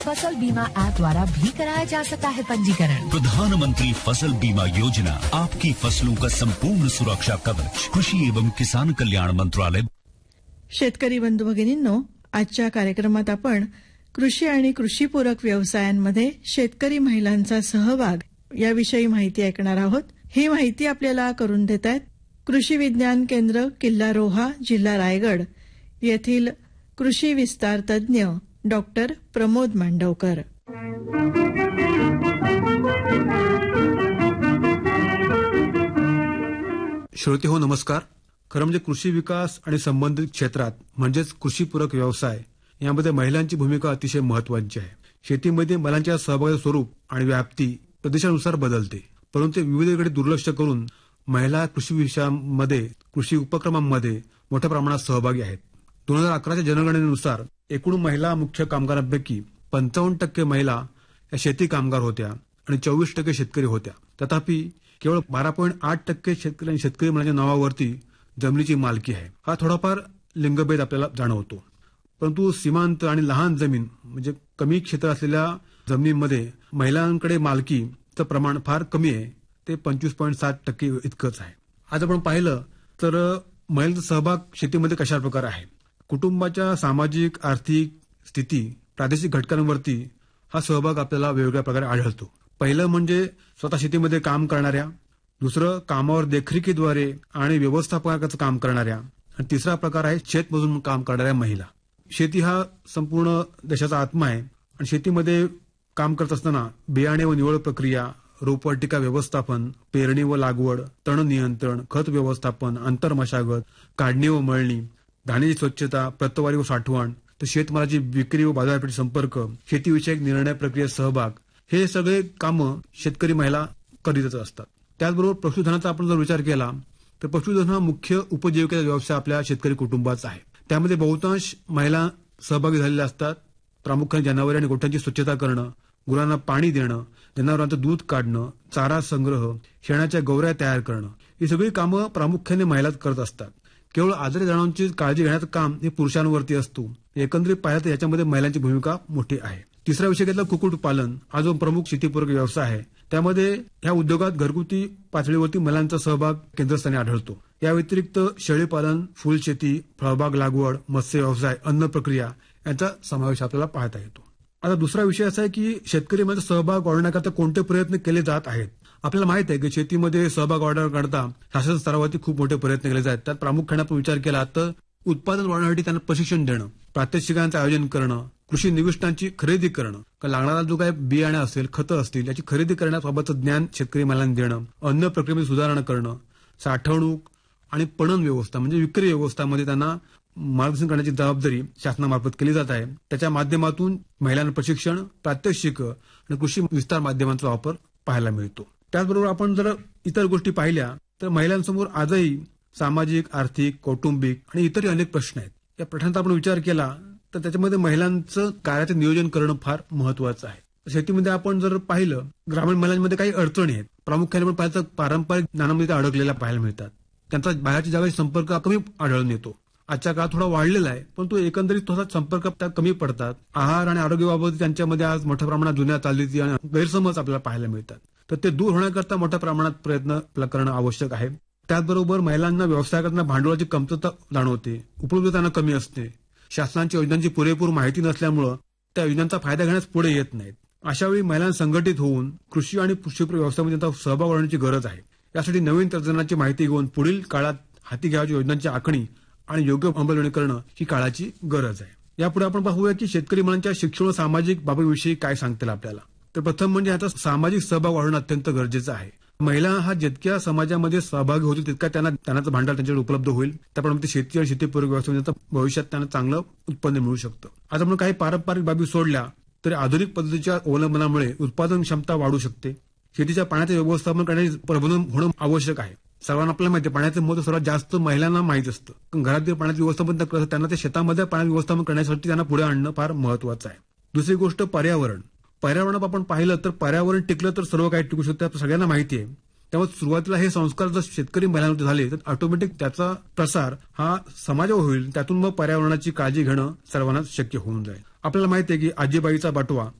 फसल बीमा ऐप द्वारा भी कराया जा सकता है पंजीकरण। प्रधानमंत्री फसल बीमा योजना, आपकी फसलों का संपूर्ण सुरक्षा कवच, कृषि एवं किसान कल्याण मंत्रालय। शेतकरी बंधू भगिनींनो, आजच्या कार्यक्रमात आपण कृषी आणि कृषीपूरक व्यवसायांमध्ये शेतकरी महिलांचा सहभाग याविषयी माहिती ऐकणार आहोत. ही माहिती आपल्याला करून देत आहेत कृषी विज्ञान केंद्र किल्ला रोहा, जिल्हा रायगड येथील कृषी विस्तार तज्ज्ञ डॉक्टर प्रमोद मांडवकर. श्रोते हो, नमस्कार. खरं म्हणजे कृषी विकास आणि संबंधित क्षेत्रात म्हणजेच कृषीपूरक व्यवसाय यामध्ये महिलांची भूमिका अतिशय महत्वाची आहे. शेतीमध्ये महिलांच्या सहभागाचे स्वरूप आणि व्याप्ती प्रदेशानुसार बदलते, परंतु विविधतेकडे दुर्लक्ष करून महिला कृषी विषयांमध्ये, कृषी उपक्रमांमध्ये मोठ्या प्रमाणात सहभागी आहेत. 2011च्या जनगणनेनुसार एकूण महिला मुख्य कामगारांपैकी 55% महिला या शेती कामगार होत्या आणि 24% शेतकरी होत्या. तथापि केवळ 12.8% शेतकरी महिलांच्या नावावरती जमिनीची मालकी आहे. हा थोडाफार लिंगभेद आपल्याला जाणवतो, परंतु सीमांत आणि लहान जमीन म्हणजे कमी क्षेत्र असलेल्या जमिनींमध्ये महिलांकडे मालकीचं प्रमाण फार कमी आहे, ते 25.7% इतकंच आहे. आज आपण पाहिलं तर महिलांचा सहभाग शेतीमध्ये कशा प्रकारे आहे. कुटुंबाच्या सामाजिक आर्थिक स्थिती, प्रादेशिक घटकांवरती हा सहभाग आपल्याला वेगवेगळ्या प्रकारे आढळतो. पहिलं म्हणजे स्वतः शेतीमध्ये काम करणाऱ्या, दुसरं कामावर देखरेखीद्वारे आणि व्यवस्थापनाचं काम करणाऱ्या, आणि तिसरा प्रकार आहे शेतमजूर म्हणून काम करणाऱ्या महिला. शेती हा संपूर्ण देशाचा आत्मा आहे आणि शेतीमध्ये काम करत असताना बियाणे व निवड प्रक्रिया, रोपवाटिका व्यवस्थापन, पेरणी व लागवड, तण नियंत्रण, खत व्यवस्थापन, आंतरमशागत, काढणी व मळणी, धान्याची स्वच्छता, प्रतवारी व साठवण, तर शेतमालाची विक्री व बाजारपेठ संपर्क, शेतीविषयक निर्णय प्रक्रियेत सहभाग, हे सगळे कामं शेतकरी महिला करीतच असतात. त्याचबरोबर पशुधनाचा आपण जर विचार केला तर पशुधन हा मुख्य उपजीविकेचा व्यवसाय आपल्या शेतकरी कुटुंबाचा आहे. त्यामध्ये बहुतांश महिला सहभागी झालेल्या असतात. प्रामुख्याने जनावरे आणि गोठ्यांची स्वच्छता करणं, गुरांना पाणी देणं, जनावरांचं दूध काढणं, चारा संग्रह, शेणाच्या गवऱ्या तयार करणं, ही सगळी कामं प्रामुख्याने महिलाच करत असतात. केवळ आजारी जनावरांची काळजी घेण्याचं काम हे पुरुषांवरती असतो. एकंदरीत पाहिलं तर याच्यामध्ये महिलांची भूमिका मोठी आहे. तिसरा विषय घेतला कुक्कुटपालन, हा जो प्रमुख शेतीपूरक व्यवसाय आहे. त्यामध्ये ह्या उद्योगात घरगुती पातळीवरती महिलांचा सहभाग केंद्रस्थानी आढळतो. या व्यतिरिक्त शेळीपालन, फुलशेती, फळबाग लागवड, मत्स्य व्यवसाय, अन्न प्रक्रिया यांचा समावेश आपल्याला पाहता येतो. आता दुसरा विषय असा आहे की शेतकरी मध्ये सहभाग वाढवण्याकरता कोणते प्रयत्न केले जात आहेत. आपल्याला माहित आहे की शेतीमध्ये सहभाग वाढवण्याकरता शासन स्तरावरती खूप मोठे प्रयत्न केले जातात. त्यात प्रामुख्याने आपण विचार केला तर उत्पादन वाढवण्यासाठी त्यांना प्रशिक्षण देणं, प्रात्यक्षिकांचं आयोजन करणं, कृषी निविष्ठांची खरेदी करणं, लागणारा जो काही बियाणे असेल, खतं असतील याची खरेदी करण्याबाबतचं ज्ञान शेतकरी महिलांना देणं, अन्न प्रक्रियेमध्ये सुधारणा करणं, साठवणूक आणि पणन व्यवस्था म्हणजे विक्री व्यवस्थामध्ये त्यांना मार्गदर्शन करण्याची जबाबदारी शासनामार्फत केली जात आहे. त्याच्या माध्यमातून महिलांना प्रशिक्षण, प्रात्यक्षिक आणि कृषी विस्तार माध्यमांचा वापर पाहायला मिळतो. त्याचबरोबर आपण जर इतर गोष्टी पाहिल्या तर महिलांसमोर आजही सामाजिक, आर्थिक, कौटुंबिक आणि इतरही अनेक प्रश्न आहेत. या प्रश्नांचा आपण विचार केला तर त्याच्यामध्ये महिलांचं कार्याचं नियोजन करणं फार महत्वाचं आहे. शेतीमध्ये आपण जर पाहिलं, ग्रामीण महिलांमध्ये काही अडचणी आहेत. प्रामुख्याने आपण पाहिलं तर पारंपरिक ज्ञानामध्ये त्या अडकलेल्या पाहायला मिळतात. त्यांचा बाहेरच्या जगाशी संपर्क कमी आढळून येतो. आजच्या काळात थोडा वाढलेला आहे, पण तो एकंदरीत थोडा संपर्क त्या कमी पडतात. आहार आणि आरोग्याबाबत त्यांच्यामध्ये आज मोठ्या प्रमाणात जुन्या चालीरीती आणि गैरसमज आपल्याला पाहायला मिळतात. तर ते दूर होण्याकरता मोठ्या प्रमाणात प्रयत्न करणं आवश्यक आहे. त्याचबरोबर महिलांना व्यवसाय करताना भांडवलाची कमतरता जाणवते, उपलब्धता त्यांना कमी असते. शासनाच्या योजनांची पुरेपूर माहिती नसल्यामुळे त्या योजनांचा फायदा घेण्यास पुढे येत नाहीत. अशावेळी महिलांना संघटित होऊन कृषी आणि कृषीपूरक व्यवसायामध्ये त्यांचा सहभाग वाढवण्याची गरज आहे. यासाठी नवीन तंत्रज्ञानाची माहिती घेऊन पुढील काळात हाती घ्यायच्या योजनांची आखणी आणि योग्य अंमलबजावणी करणं ही काळाची गरज आहे. यापुढे आपण पाहूया की शेतकरी मुलांच्या शिक्षण व सामाजिक बाबीविषयी काय सांगतील आपल्याला. तर प्रथम म्हणजे याचा सामाजिक सहभाग वाढवणं अत्यंत गरजेचं आहे. महिला हा जितक्या समाजामध्ये सहभागी होतील तितका त्यांना भांडवल त्यांच्याकडे उपलब्ध होईल. त्याप्रमाणे शेती आणि शेतीपूरक व्यवसायाचं भविष्यात त्यांना चांगलं उत्पन्न मिळू शकतं. आज आपण काही पारंपरिक बाबी सोडल्या तरी आधुनिक पद्धतीच्या अवलंबनामुळे उत्पादन क्षमता वाढू शकते. शेतीच्या पाण्याचे व्यवस्थापन करण्याचे प्रबंधन होणं आवश्यक आहे. सर्वांना आपल्याला माहिती आहे पाण्याचं महत्त्व सर्वात जास्त महिलांना माहीत असतं. घरातील पाण्याचं व्यवस्थापन करत त्यांना ते शेतामध्ये पाण्याचं व्यवस्थापन करण्यासाठी त्यांना पुढे आणणं फार महत्वाचं आहे. दुसरी गोष्ट पर्यावरण आपण पाहिलं तर पर्यावरण टिकलं तर सर्व काही टिकू शकतं सगळ्यांना माहिती आहे. त्यामुळे सुरुवातीला हे संस्कार जर शेतकरी महिलांमध्ये झाले तर ऑटोमॅटिक त्याचा प्रसार हा समाजावर होईल. त्यातून मग पर्यावरणाची काळजी घेणं सर्वांना शक्य होऊन जाईल. आपल्याला माहिती आहे की आजीबाईचा बटवा